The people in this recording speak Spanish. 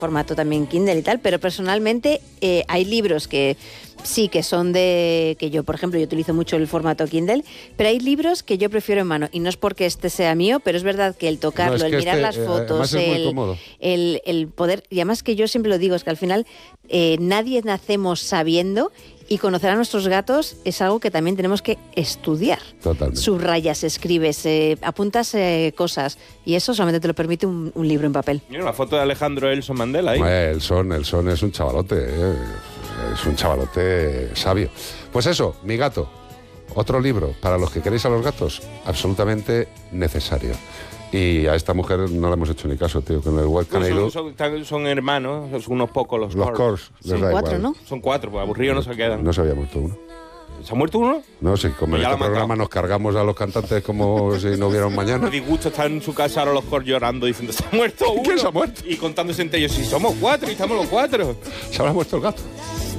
formato también Kindle y tal, pero personalmente hay libros que sí que son que yo, por ejemplo, yo utilizo mucho el formato Kindle, pero hay libros que yo prefiero en mano, y no es porque este sea mío, pero es verdad que el tocarlo, No, es que el mirar las fotos, el poder, y además que yo siempre lo digo, es que al final nadie nacemos sabiendo, y conocer a nuestros gatos es algo que también tenemos que estudiar. Totalmente. Subrayas, escribes, apuntas cosas, y eso solamente te lo permite un libro en papel. Mira, una foto de Alejandro Elson Mandela ahí. Elson es un chavalote, es un chavalote sabio. Pues eso, Mi gato, otro libro para los que queréis a los gatos, absolutamente necesario. Y a esta mujer no le hemos hecho ni caso, tío, con el White Canary. Son hermanos, son unos pocos los Cors. Son 4, ¿no? Son 4, pues aburridos no se quedan. No se había muerto uno. ¿Se ha muerto uno? No, sí, como en este programa nos cargamos a los cantantes como si no hubiera un mañana. Me disgusto estar en su casa ahora los Cors llorando diciendo se ha muerto uno. ¿Quién se ha muerto? Y contándose entre ellos, si somos 4 y estamos los 4. Se habrá muerto el gato.